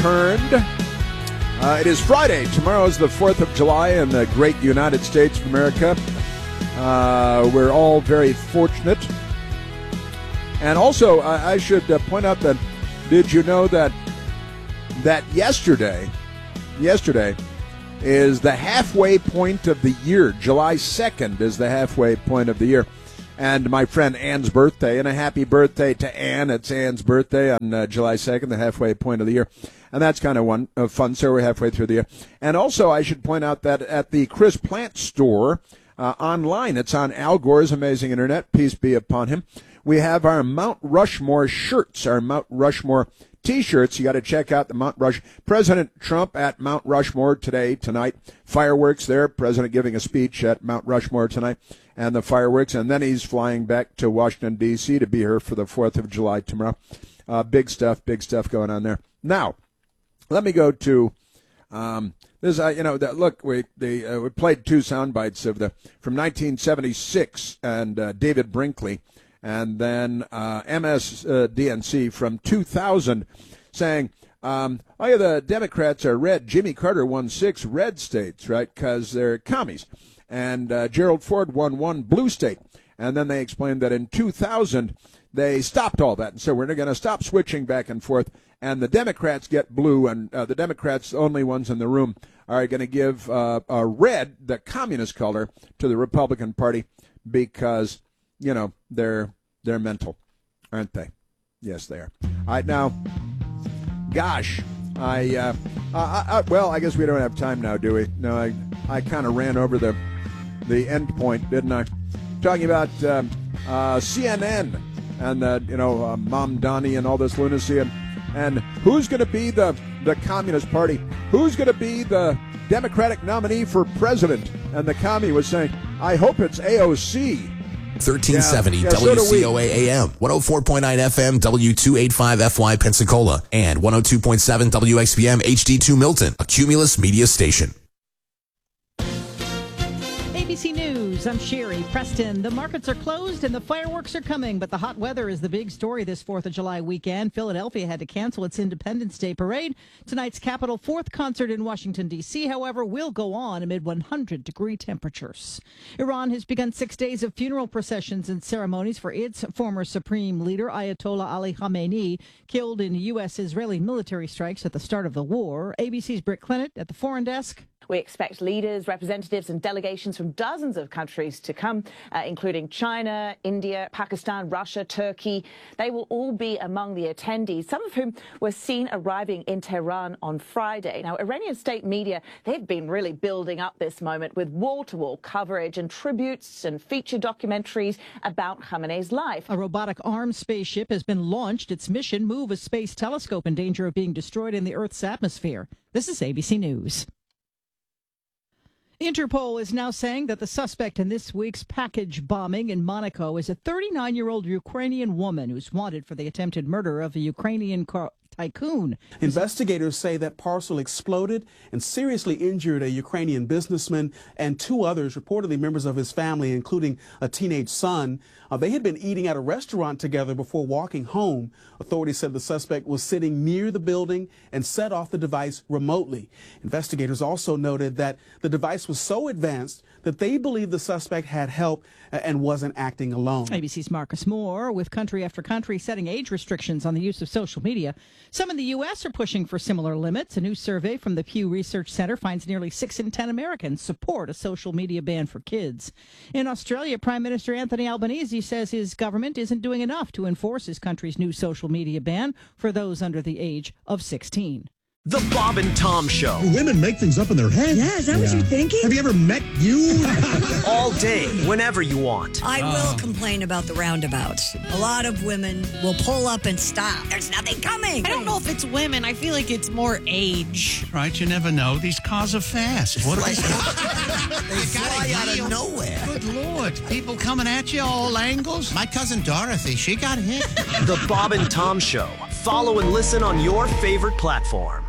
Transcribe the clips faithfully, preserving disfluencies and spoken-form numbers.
returned. Uh, it is Friday. Tomorrow is the fourth of July in the great United States of America. Uh, we're all very fortunate. And also, I, I should uh, point out that, did you know that that yesterday, yesterday is the halfway point of the year. July second is the halfway point of the year. And my friend Ann's birthday, and a happy birthday to Ann. It's Ann's birthday on uh, July second, the halfway point of the year. And that's kind of one uh, fun, so we're halfway through the year. And also, I should point out that at the Chris Plant store uh, online, it's on Al Gore's amazing internet, peace be upon him, we have our Mount Rushmore shirts, our Mount Rushmore T-shirts. You got to check out the Mount Rush. President Trump at Mount Rushmore today, tonight. Fireworks there. President giving a speech at Mount Rushmore tonight, and the fireworks. And then he's flying back to Washington, D C to be here for the fourth of July tomorrow. Uh, big stuff, big stuff going on there. Now, let me go to um, this. Uh, you know, that, look, we the uh, we played two sound bites of the from nineteen seventy-six and uh, David Brinkley. And then uh, M S D N C from two thousand saying, um, oh, yeah, the Democrats are red. Jimmy Carter won six red states, right, because they're commies. And uh, Gerald Ford won one blue state. And then they explained that in two thousand, they stopped all that. And so we're going to stop switching back and forth. And the Democrats get blue, and uh, the Democrats, the only ones in the room, are going to give uh, a red, the communist color, to the Republican Party because, you know, they're they're mental, aren't they? Yes, they are. All right, now, gosh, I, uh, I, I well, I guess we don't have time now, do we? No, I I kind of ran over the the end point, didn't I? Talking about um, uh, C N N and uh, you know uh, Mom Donnie and all this lunacy, and, and who's going to be the the Communist Party? Who's going to be the Democratic nominee for president? And the commie was saying, I hope it's A O C. thirteen seventy yeah, yeah, W C so O A A M, one oh four point nine F M, W two eighty-five F Y Pensacola, and one oh two point seven W X P M H D two Milton, a Cumulus media station. A B C News, I'm Sherry Preston. The markets are closed and the fireworks are coming, but the hot weather is the big story this fourth of July weekend. Philadelphia had to cancel its Independence Day parade. Tonight's Capitol fourth concert in Washington, D C, however, will go on amid one hundred degree temperatures. Iran has begun six days of funeral processions and ceremonies for its former supreme leader, Ayatollah Ali Khamenei, killed in U S Israeli military strikes at the start of the war. A B C's Britt Clennett at the Foreign Desk. We expect leaders, representatives and delegations from dozens of countries to come, uh, including China, India, Pakistan, Russia, Turkey. They will all be among the attendees, some of whom were seen arriving in Tehran on Friday. Now, Iranian state media, they've been really building up this moment with wall-to-wall coverage and tributes and feature documentaries about Khamenei's life. A robotic armed spaceship has been launched. Its mission, move a space telescope in danger of being destroyed in the Earth's atmosphere. This is A B C News. Interpol is now saying that the suspect in this week's package bombing in Monaco is a thirty-nine-year-old Ukrainian woman who's wanted for the attempted murder of a Ukrainian car- tycoon. Investigators say that parcel exploded and seriously injured a Ukrainian businessman and two others, reportedly members of his family, including a teenage son. Uh, they had been eating at a restaurant together before walking home. Authorities said the suspect was sitting near the building and set off the device remotely. Investigators also noted that the device was so advanced that they believe the suspect had help and wasn't acting alone. A B C's Marcus Moore. With country after country setting age restrictions on the use of social media, some in the U S are pushing for similar limits. A new survey from the Pew Research Center finds nearly six in ten Americans support a social media ban for kids. In Australia, Prime Minister Anthony Albanese says his government isn't doing enough to enforce his country's new social media ban for those under the age of sixteen. The Bob and Tom Show. Women make things up in their head. Yeah, is that yeah. what you're thinking? Have you ever met you? All day, whenever you want. I oh. will complain about the roundabouts. A lot of women will pull up and stop. There's nothing coming. I don't know if it's women. I feel like it's more age. Right, you never know. These cars are fast. What like, they fly out of nowhere. Good Lord. People coming at you all angles. My cousin Dorothy, she got hit. The Bob and Tom Show. Follow and listen on your favorite platform.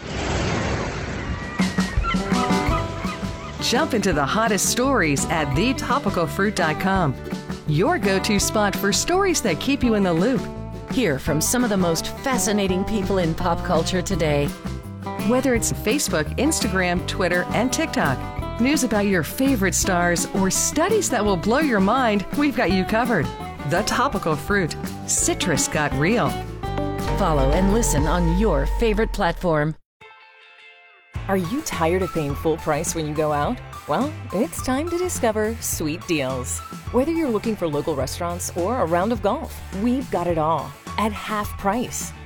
Jump into the hottest stories at the topical fruit dot com. Your go-to spot for stories that keep you in the loop. Hear from some of the most fascinating people in pop culture today. Whether it's Facebook, Instagram, Twitter, and TikTok, news about your favorite stars, or studies that will blow your mind, we've got you covered. The Topical Fruit. Citrus got real. Follow and listen on your favorite platform. Are you tired of paying full price when you go out? Well, it's time to discover Sweet Deals. Whether you're looking for local restaurants or a round of golf, we've got it all at half price.